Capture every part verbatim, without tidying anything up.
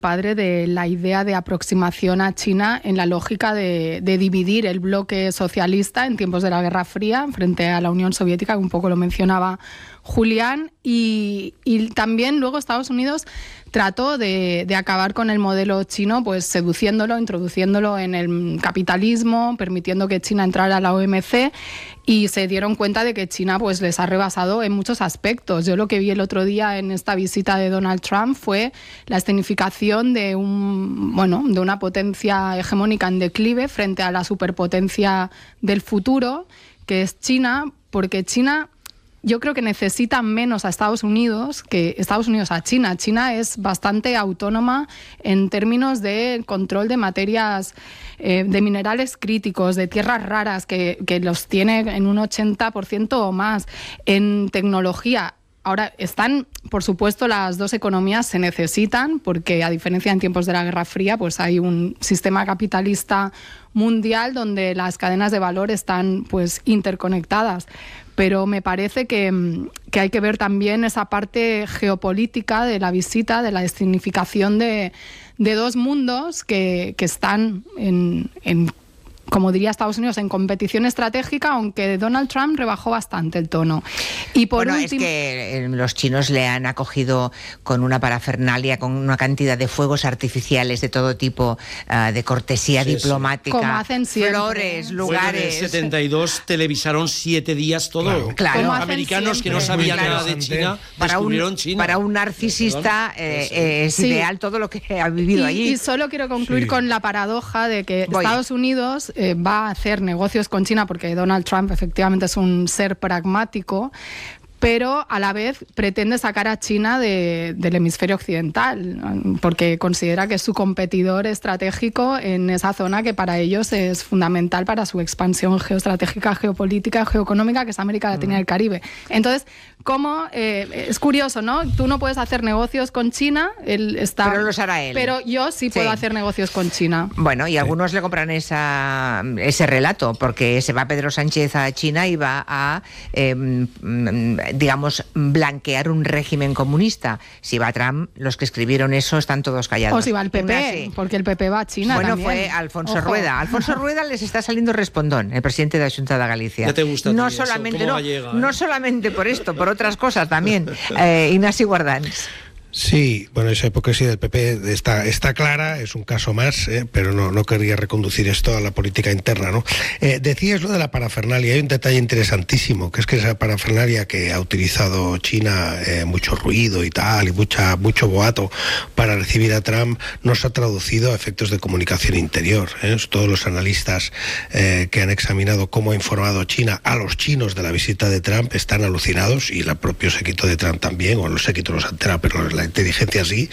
padre de la idea de aproximación a China en la lógica de, de dividir el bloque socialista en tiempos de la Guerra Fría frente a la Unión Soviética, que un poco lo mencionaba Julián, y, y también luego Estados Unidos trató de, de acabar con el modelo chino, pues seduciéndolo, introduciéndolo en el capitalismo, permitiendo que China entrara a la O M C, y se dieron cuenta de que China pues les ha rebasado en muchos aspectos. Yo lo que vi el otro día en esta visita de Donald Trump fue la escenificación de un bueno de una potencia hegemónica en declive frente a la superpotencia del futuro, que es China, porque China, yo creo que necesita menos a Estados Unidos que Estados Unidos a China. China es bastante autónoma en términos de control de materias, eh, de minerales críticos, de tierras raras, que, que los tiene en un ochenta por ciento o más, en tecnología. Ahora, están, por supuesto, las dos economías se necesitan, porque a diferencia en tiempos de la Guerra Fría, pues hay un sistema capitalista mundial donde las cadenas de valor están pues interconectadas. Pero me parece que, que hay que ver también esa parte geopolítica de la visita, de la significación de, de dos mundos que, que están en, en, como diría Estados Unidos, en competición estratégica, aunque Donald Trump rebajó bastante el tono. Y por bueno, último, es que los chinos le han acogido con una parafernalia, con una cantidad de fuegos artificiales de todo tipo, uh, de cortesía sí, diplomática, como hacen siempre, flores, lugares. Bueno, en el setenta y dos televisaron siete días todo. Claro, claro. Los americanos siempre, que no sabían claro, nada de China, para descubrieron un, China. Para un narcisista eh, eh, es sí. ideal todo lo que ha vivido y, allí. Y solo quiero concluir sí. con la paradoja de que Voy. Estados Unidos eh, va a hacer negocios con China, porque Donald Trump efectivamente es un ser pragmático, pero a la vez pretende sacar a China de, del hemisferio occidental, porque considera que es su competidor estratégico en esa zona que para ellos es fundamental para su expansión geoestratégica, geopolítica, geoeconómica, que es América Latina y el Caribe. Entonces, ¿cómo? Eh, es curioso, ¿no? Tú no puedes hacer negocios con China, él está... Pero los hará él. Pero yo sí puedo sí. hacer negocios con China. Bueno, y algunos sí. le compran esa, ese relato, porque se va Pedro Sánchez a China y va a... Eh, digamos, blanquear un régimen comunista. Si va Trump, los que escribieron eso están todos callados. O si va el P P, porque el P P va a China Bueno, también. fue Alfonso Ojo. Rueda. Alfonso Rueda les está saliendo respondón, el presidente de la Xunta de Galicia. Ya te gusta no eso, solamente no, gallega, ¿eh? no solamente por esto, por otras cosas también. Eh, Ignasi Guardans. Sí, bueno, esa hipocresía del P P está, está clara, es un caso más, eh, pero no, no querría reconducir esto a la política interna, ¿no? Eh, decías lo de la parafernalia, hay un detalle interesantísimo, que es que esa parafernalia que ha utilizado China, eh, mucho ruido y tal, y mucha, mucho boato para recibir a Trump, no se ha traducido a efectos de comunicación interior, ¿eh? Todos los analistas eh, que han examinado cómo ha informado China a los chinos de la visita de Trump están alucinados, y el propio séquito de Trump también, o los séquitos los entera, pero la inteligencia sí,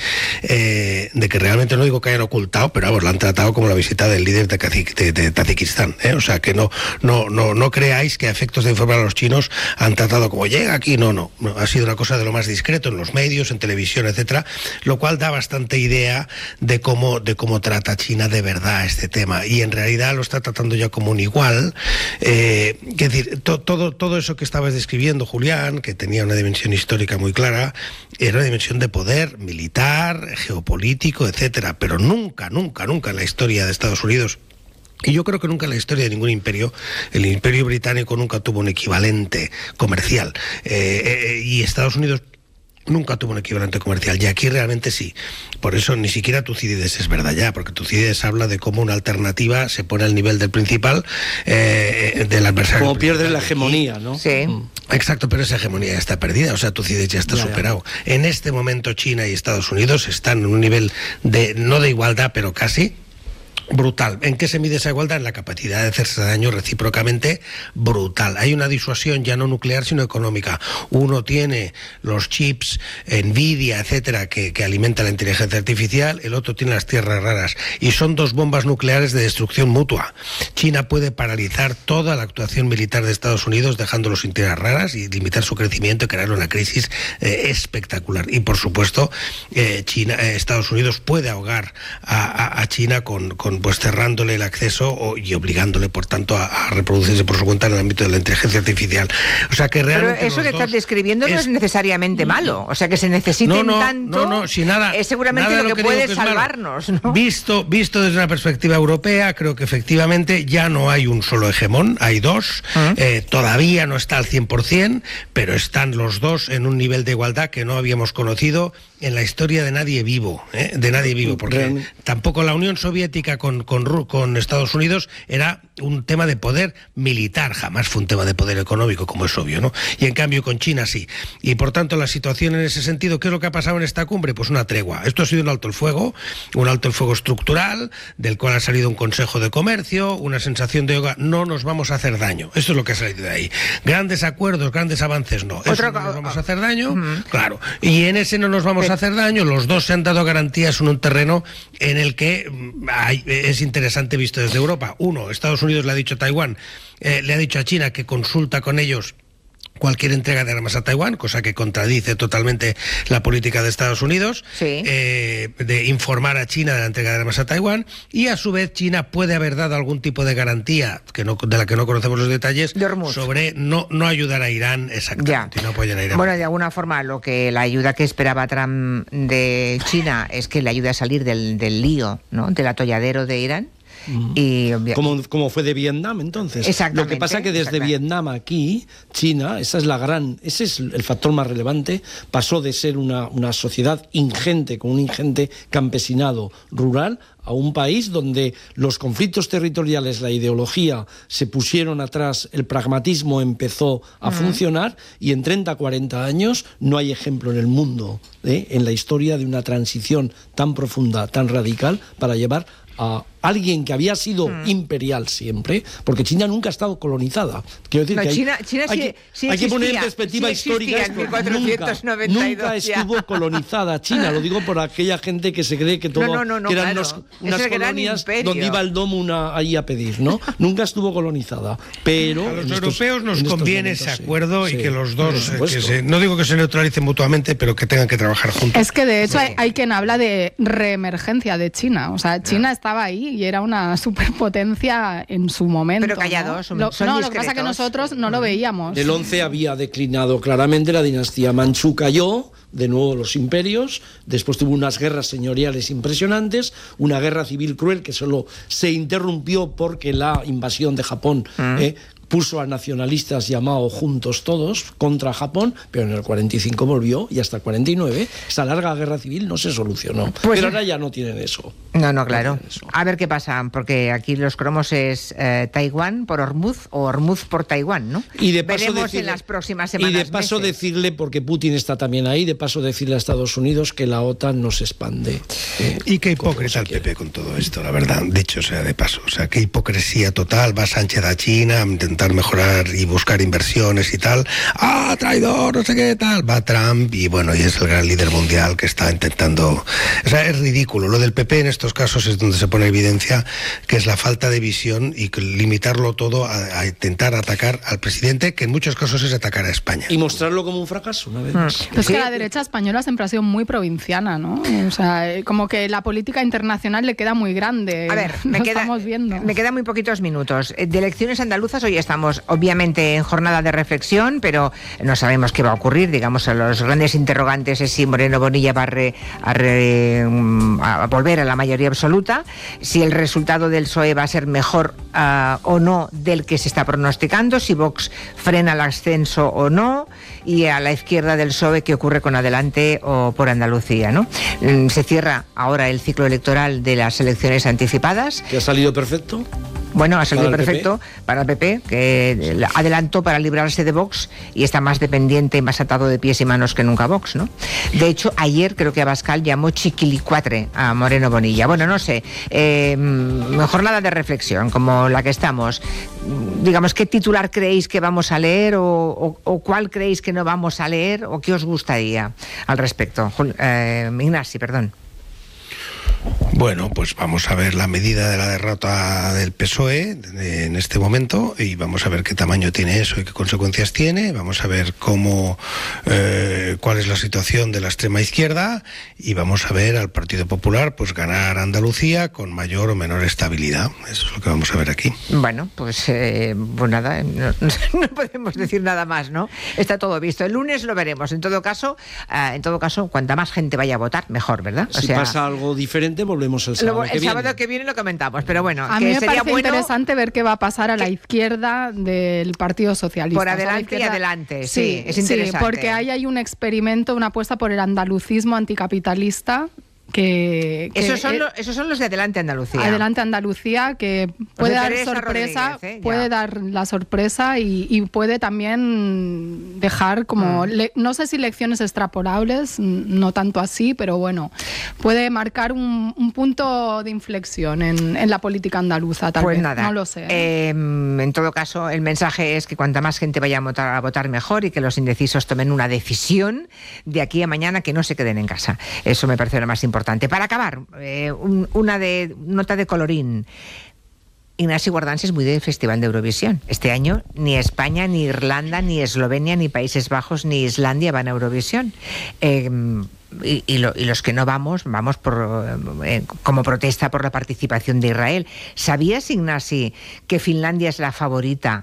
eh, de que realmente no digo que hayan ocultado, pero vamos, la han tratado como la visita del líder de, Kazik, de, de Tayikistán, ¿eh? O sea, que no, no, no, no creáis que a efectos de informar a los chinos han tratado como llega aquí, no, no, no, ha sido una cosa de lo más discreto en los medios, en televisión, etcétera, lo cual da bastante idea de cómo, de cómo trata China de verdad este tema, y en realidad lo está tratando ya como un igual, eh, es decir, to, todo, todo eso que estabas describiendo, Julián, que tenía una dimensión histórica muy clara, era una dimensión de poder militar, geopolítico, etcétera, pero nunca, nunca, nunca en la historia de Estados Unidos, y yo creo que nunca en la historia de ningún imperio, el imperio británico nunca tuvo un equivalente comercial, eh, eh, y Estados Unidos nunca tuvo un equivalente comercial, y aquí realmente sí. Por eso ni siquiera Tucídides es verdad ya, porque Tucídides habla de cómo una alternativa se pone al nivel del principal, eh, del adversario. Como pierde la hegemonía, ¿no? Sí. Exacto, pero esa hegemonía ya está perdida, o sea, Tucídides ya está ya, superado. Ya. En este momento China y Estados Unidos están en un nivel de, no de igualdad, pero casi, brutal. ¿En qué se mide esa igualdad? En la capacidad de hacerse daño recíprocamente, brutal. Hay una disuasión ya no nuclear, sino económica. Uno tiene los chips, Nvidia, etcétera, que, que alimenta la inteligencia artificial, el otro tiene las tierras raras. Y son dos bombas nucleares de destrucción mutua. China puede paralizar toda la actuación militar de Estados Unidos, dejándolos sin tierras raras, y limitar su crecimiento y crear una crisis eh, espectacular. Y por supuesto, eh, China, eh, Estados Unidos puede ahogar a, a, a China con, con pues cerrándole el acceso o, y obligándole, por tanto, a, a reproducirse por su cuenta en el ámbito de la inteligencia artificial. O sea que realmente... Pero eso que estás describiendo es... no es necesariamente malo. O sea que se necesiten no, no, tanto... No, no, si nada... Es seguramente nada lo que, que puede que salvarnos, ¿no? Visto, visto desde una perspectiva europea, creo que efectivamente ya no hay un solo hegemón, hay dos. ¿Mm? Eh, todavía no está al cien por cien, pero están los dos en un nivel de igualdad que no habíamos conocido en la historia de nadie vivo, ¿eh? de nadie vivo, porque Realmente. tampoco la Unión Soviética con, con, con Estados Unidos era un tema de poder militar, jamás fue un tema de poder económico, como es obvio, ¿no? Y en cambio con China sí. Y por tanto la situación en ese sentido, ¿qué es lo que ha pasado en esta cumbre? Pues una tregua. Esto ha sido un alto el fuego, un alto el fuego estructural, del cual ha salido un Consejo de Comercio, una sensación de yoga, no nos vamos a hacer daño. Esto es lo que ha salido de ahí. Grandes acuerdos, grandes avances, no. Eso Otra... no nos vamos a hacer daño, uh-huh. claro. Y en ese no nos vamos a hacer daño, los dos se han dado garantías en un terreno en el que hay, es interesante visto desde Europa. Uno, Estados Unidos le ha dicho a Taiwán, eh, le ha dicho a China que consulta con ellos cualquier entrega de armas a Taiwán, cosa que contradice totalmente la política de Estados Unidos, sí. eh, de informar a China de la entrega de armas a Taiwán, y a su vez China puede haber dado algún tipo de garantía, que no, de la que no conocemos los detalles, de sobre no, no ayudar a Irán exactamente, ya. no apoyar a Irán. Bueno, de alguna forma, lo que la ayuda que esperaba Trump de China es que le ayude a salir del, del lío, ¿no? Del atolladero de Irán. Y, como, como fue de Vietnam entonces. Exactamente. Lo que pasa que desde Vietnam aquí, China, esa es la gran, ese es el factor más relevante, pasó de ser una, una sociedad ingente, con un ingente campesinado rural, a un país donde los conflictos territoriales, la ideología se pusieron atrás, el pragmatismo empezó a uh-huh. funcionar, y en treinta, cuarenta años no hay ejemplo en el mundo, ¿eh? en la historia de una transición tan profunda, tan radical, para llevar a alguien que había sido mm. imperial siempre, porque China nunca ha estado colonizada. Quiero decir no, que hay, China, China hay, sí, que, sí hay que poner en sí perspectiva histórica esto. mil cuatrocientos noventa y dos, nunca, nunca estuvo colonizada China, lo digo por aquella gente que se cree que todo no, no, no, no, que eran claro. unos, unas colonias donde iba el domo una, ahí a pedir, ¿no? Nunca estuvo colonizada, pero a los estos, europeos nos conviene momentos, ese acuerdo sí, y sí, que los dos, que se, no digo que se neutralicen mutuamente, pero que tengan que trabajar juntos. Es que de hecho sí. hay, hay quien habla de reemergencia de China, o sea, China yeah. estaba ahí y era una superpotencia en su momento. Pero callados, ¿no? Lo, son no, lo que pasa es que nosotros no lo veíamos. El once había declinado claramente, la dinastía Manchú cayó, de nuevo los imperios, después tuvo unas guerras señoriales impresionantes, una guerra civil cruel que solo se interrumpió porque la invasión de Japón mm. eh, puso a nacionalistas llamados Juntos Todos contra Japón, pero en el cuarenta y cinco volvió y hasta el cuarenta y nueve esa larga guerra civil no se solucionó. Pues, pero ahora ya no tienen eso. No, no, claro. No a ver qué pasa, porque aquí los cromos es eh, Taiwán por Hormuz o Hormuz por Taiwán, ¿no? Y de paso veremos decirle, en las próximas semanas. Y de paso meses. decirle, porque Putin está también ahí, de paso decirle a Estados Unidos que la OTAN no se expande. Eh, y qué hipócrita el P P con todo esto, la verdad, dicho sea de paso. O sea, qué hipocresía total, va Sánchez a China, mejorar y buscar inversiones y tal, ¡ah, traidor, no sé qué tal! Va Trump y bueno, y es el gran líder mundial que está intentando... O sea, es ridículo. Lo del P P en estos casos es donde se pone en evidencia que es la falta de visión y limitarlo todo a, a intentar atacar al presidente, que en muchos casos es atacar a España. Y mostrarlo como un fracaso, una vez más. Pues que la derecha española siempre ha sido muy provinciana, ¿no? O sea, como que la política internacional le queda muy grande. A ver, me, queda, estamos viendo. me quedan muy poquitos minutos. De elecciones andaluzas hoy estamos obviamente en jornada de reflexión, pero no sabemos qué va a ocurrir. Digamos, los grandes interrogantes es si Moreno Bonilla va a, re, a, re, a volver a la mayoría absoluta, si el resultado del P S O E va a ser mejor uh, o no del que se está pronosticando, si Vox frena el ascenso o no, y a la izquierda del P S O E qué ocurre con Adelante o por Andalucía, ¿no? Se cierra ahora el ciclo electoral de las elecciones anticipadas. ¿Que ha salido perfecto? Bueno, ha salido para perfecto P P. Para el P P, que adelantó para librarse de Vox y está más dependiente y más atado de pies y manos que nunca Vox, ¿no? De hecho, ayer creo que Abascal llamó chiquilicuatre a Moreno Bonilla. Bueno, no sé, eh, jornada de reflexión como la que estamos. Digamos, ¿qué titular creéis que vamos a leer o, o, o cuál creéis que no vamos a leer o qué os gustaría al respecto? Eh, Ignasi, perdón. Bueno, pues vamos a ver la medida de la derrota del P S O E en este momento y vamos a ver qué tamaño tiene eso y qué consecuencias tiene. Vamos a ver cómo, eh, cuál es la situación de la extrema izquierda y vamos a ver al Partido Popular pues ganar Andalucía con mayor o menor estabilidad. Eso es lo que vamos a ver aquí. Bueno, pues, eh, pues nada, no, no podemos decir nada más, ¿no? Está todo visto. El lunes lo veremos. En todo caso, uh, en todo caso, cuanta más gente vaya a votar, mejor, ¿verdad? O si sea, pasa algo diferente, volvemos el sábado lo, que el viene. sábado que viene lo comentamos, pero bueno, a que mí me sería parece bueno interesante ver qué va a pasar a la que, izquierda del Partido Socialista. Por adelante izquierda, y adelante, sí, sí, es interesante. Sí, porque ahí hay un experimento, una apuesta por el andalucismo anticapitalista. Que, que esos, son eh, los, esos son los de Adelante Andalucía. Adelante Andalucía, que puede dar Teresa sorpresa, Rodríguez, ¿eh? puede dar la sorpresa y, y puede también dejar como, mm. le, no sé si lecciones extrapolables, no tanto así, pero bueno, puede marcar un, un punto de inflexión en, en la política andaluza, tal pues vez, nada. no lo sé. Eh, en todo caso, el mensaje es que cuanta más gente vaya a votar, a votar mejor y que los indecisos tomen una decisión de aquí a mañana, que no se queden en casa. Eso me parece lo más importante. Para acabar, eh, un, una de, nota de colorín. Ignasi Guardans es muy del Festival de Eurovisión. Este año ni España, ni Irlanda, ni Eslovenia, ni Países Bajos, ni Islandia van a Eurovisión. Eh, y, y, lo, y los que no vamos, vamos por, eh, como protesta por la participación de Israel. ¿Sabías, Ignasi, que Finlandia es la favorita?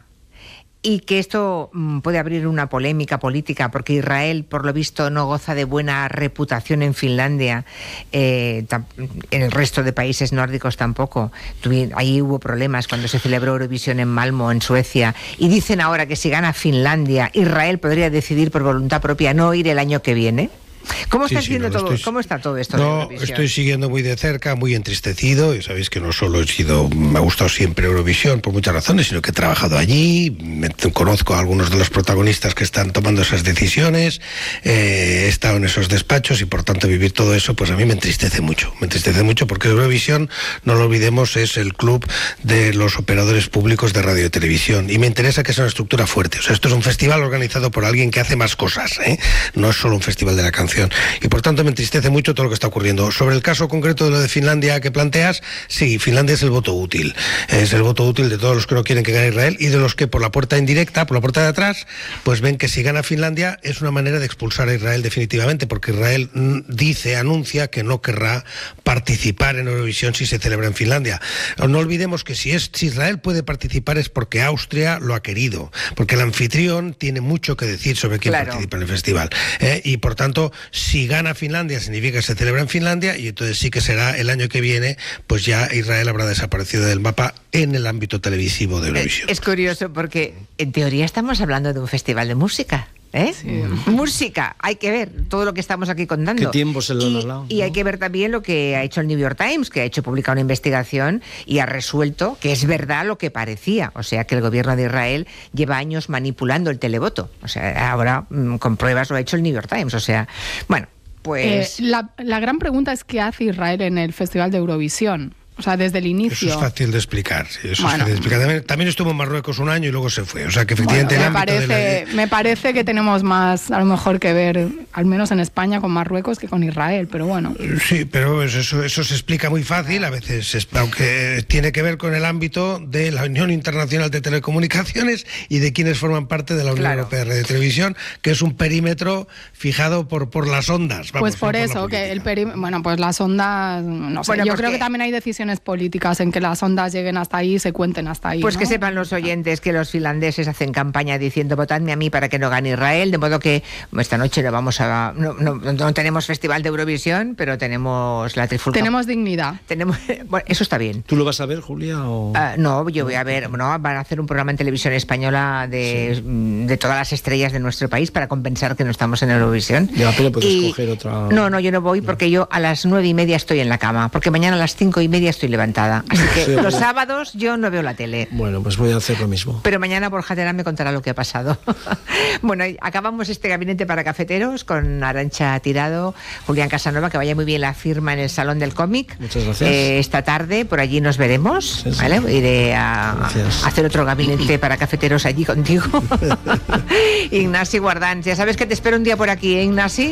Y que esto mmm, puede abrir una polémica política, porque Israel, por lo visto, no goza de buena reputación en Finlandia, eh, en el resto de países nórdicos tampoco. Ahí hubo problemas cuando se celebró Eurovisión en Malmö, en Suecia, y dicen ahora que si gana Finlandia, Israel podría decidir por voluntad propia no ir el año que viene. ¿Cómo estás sí, sí, viendo no, todo? Estoy, ¿Cómo está todo esto? No, de estoy siguiendo muy de cerca, muy entristecido. Y sabéis que no solo he sido, me ha gustado siempre Eurovisión por muchas razones, sino que he trabajado allí, me, conozco a algunos de los protagonistas que están tomando esas decisiones, eh, he estado en esos despachos y por tanto vivir todo eso, pues a mí me entristece mucho. Me entristece mucho porque Eurovisión, no lo olvidemos, es el club de los operadores públicos de radio y televisión. Y me interesa que sea una estructura fuerte. O sea, esto es un festival organizado por alguien que hace más cosas, ¿eh? No es solo un festival de la canción. Y por tanto me entristece mucho todo lo que está ocurriendo. Sobre el caso concreto de lo de Finlandia que planteas, sí, Finlandia es el voto útil. Es el voto útil de todos los que no quieren que gane Israel y de los que por la puerta indirecta, por la puerta de atrás, pues ven que si gana Finlandia es una manera de expulsar a Israel definitivamente, porque Israel dice, anuncia que no querrá participar en Eurovisión si se celebra en Finlandia. No olvidemos que si, es, si Israel puede participar es porque Austria lo ha querido, porque el anfitrión tiene mucho que decir sobre quién claro. participa en el festival. ¿eh? Y por tanto, si gana Finlandia significa que se celebra en Finlandia y entonces sí que será el año que viene, pues ya Israel habrá desaparecido del mapa en el ámbito televisivo de Eurovisión. Es, es curioso porque en teoría estamos hablando de un festival de música. ¿Eh? Sí. Música, hay que ver todo lo que estamos aquí contando. ¿Qué tiempo se lo han y, hablado? Y ¿no? hay que ver también lo que ha hecho el New York Times, que ha hecho publicar una investigación y ha resuelto que es verdad lo que parecía. O sea, que el gobierno de Israel lleva años manipulando el televoto. O sea, ahora mmm, con pruebas lo ha hecho el New York Times. O sea, bueno, pues... Eh, la, la gran pregunta es ¿qué hace Israel en el Festival de Eurovisión? O sea, desde el inicio. Eso es fácil de explicar. Sí, eso bueno. es fácil de explicar. También, también estuvo en Marruecos un año y luego se fue. O sea, que efectivamente bueno, el me ámbito parece, de la... me parece que tenemos más, a lo mejor, que ver, al menos en España, con Marruecos que con Israel, pero bueno. Sí, pero eso, eso se explica muy fácil, a veces, aunque tiene que ver con el ámbito de la Unión Internacional de Telecomunicaciones y de quienes forman parte de la Unión claro. Europea de Televisión, que es un perímetro fijado por, por las ondas. Vamos, pues por no eso, por que el perímetro, bueno, pues las ondas, no sé, bueno, yo porque... creo que también hay decisiones políticas en que las ondas lleguen hasta ahí y se cuenten hasta ahí. Pues ¿no? que sepan los oyentes que los finlandeses hacen campaña diciendo votadme a mí para que no gane Israel, de modo que esta noche no vamos a no, no, no tenemos festival de Eurovisión, pero tenemos la trifulca. Tenemos dignidad. Tenemos, bueno, eso está bien. ¿Tú lo vas a ver, Julia? O... Uh, no, yo voy a ver, no, van a hacer un programa en televisión española de, sí. de todas las estrellas de nuestro país para compensar que no estamos en Eurovisión. Ya, pero puedes y, coger otra... No, no, yo no voy porque yo a las nueve y media estoy en la cama, porque mañana a las cinco y media estoy levantada. Así que sí, los bueno. sábados yo no veo la tele. Bueno, pues voy a hacer lo mismo. Pero mañana Borja Terán me contará lo que ha pasado. Bueno, acabamos este gabinete para cafeteros con Arantxa Tirado, Julián Casanova, que vaya muy bien la firma en el Salón del Cómic. Muchas gracias. Eh, esta tarde, por allí nos veremos. Sí, sí. ¿Vale? Iré a, a hacer otro gabinete para cafeteros allí contigo. Ignasi Guardans, ya sabes que te espero un día por aquí, ¿eh, Ignasi?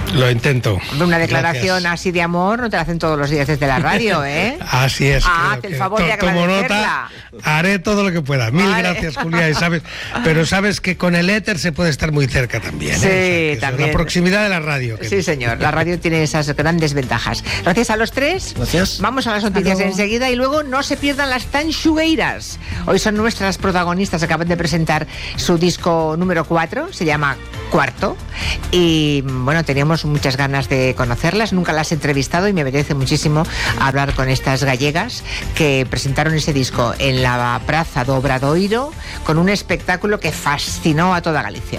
Lo intento. Una declaración Gracias. así de amor no te la hacen todos los días desde la radio, ¿eh? Así es. Ah, haz el favor de tomo agradecerla. nota, haré todo lo que pueda. Mil Vale. gracias, Julia. Y sabes, pero sabes que con el éter se puede estar muy cerca también. ¿eh? Sí, O sea, que eso, también. La proximidad de la radio. que- Sí, señor. La radio tiene esas grandes ventajas. Gracias a los tres. Gracias. Vamos a las noticias luego. enseguida y luego no se pierdan las Tanxugueiras. Hoy son nuestras protagonistas. Acaban de presentar su disco número cuatro. Se llama Cuarto. Y bueno, teníamos muchas ganas de conocerlas. Nunca las he entrevistado y me apetece muchísimo hablar con estas gallegas que presentaron ese disco en la Praza do Obradoiro con un espectáculo que fascinó a toda Galicia.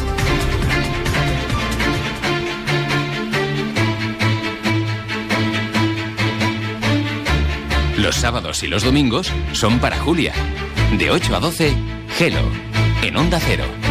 Los sábados y los domingos son para Julia. De ocho a doce, Hello, en Onda Cero.